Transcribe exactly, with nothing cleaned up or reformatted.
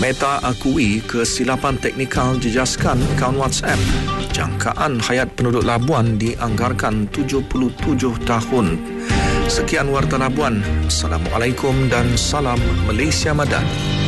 Meta akui kesilapan teknikal jejaskan akaun WhatsApp. Jangkaan hayat penduduk Labuan dianggarkan tujuh puluh tujuh tahun. Sekian Warta Labuan. Assalamualaikum dan salam Malaysia Madani.